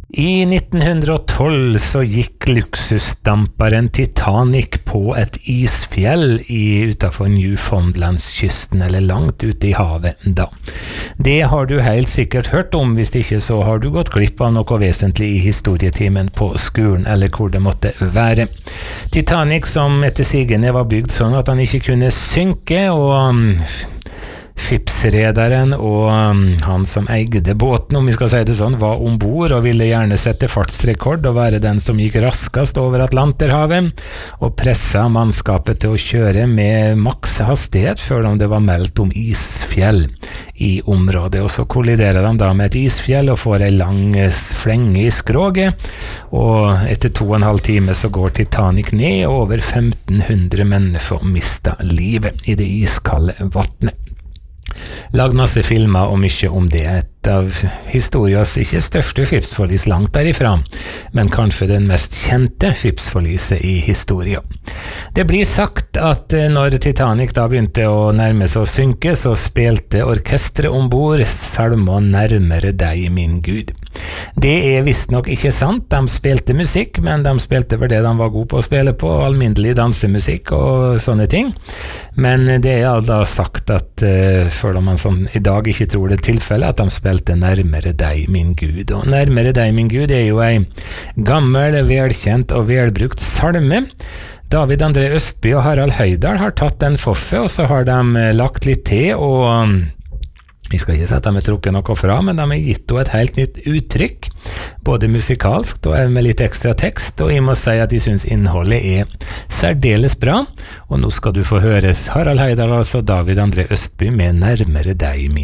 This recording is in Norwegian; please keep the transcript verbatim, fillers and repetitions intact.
I nittenhundreogtolv så gikk luksusdamperen Titanic på et isfjell i, utenfor Newfoundlandskysten, eller langt ute i havet da. Det har du helt sikkert hørt om, hvis ikke så har du gått glipp av noe vesentlig i historietimen på skolen, eller hvor det måtte være. Titanic, som etter sigende var bygd sånn at han ikke kunne synke, og Skipsrederen og um, han som eide båten, om vi skal si det sånn, var ombord og ville gjerne sette fartsrekord og være den som gikk raskest over Atlanterhavet, og pressa mannskapet til å kjøre med maks hastighet før det var meldt om isfjell i området. Og så kolliderer de da med et isfjell og får en lang flenge i skroget, og etter to og en halv time så går Titanic ned, og over femten hundre mennesker mistet livet i det iskalde vattnet. Lagd masse filmer og mye om det. Et av historias ikke største skipsforlis langt derifra, men kanskje den mest kjente skipsforliset i historia. Det blir sagt at når Titanic da begynte å nærme seg å synke, så spilte orkestret ombord salmen «Nærmere deg, min Gud». Det er visst nok ikke sant. De spilte musikk, men de spilte vel det de var gode på å spille på, alminnelig dansemusikk og sånne ting. Men det er da sagt at uh, for om man sånn, i dag ikke tror det er tilfelle, at de spilte «Nærmere deg, min Gud». Og «Nærmere deg, min Gud» er jo en gammel, velkjent og velbrukt salme. David André Østby og Harald Høydal har tatt den forfe, og så har de lagt litt til, og vi skal ikke si at de har trukket noe fra, men de har gitt henne et helt nytt uttrykk, både musikalsk og med litt ekstra tekst, og jeg må si at jeg synes innholdet er særdeles bra. Og nå skal du få høre Harald Høydal, altså David André Østby med «Nærmere deg, min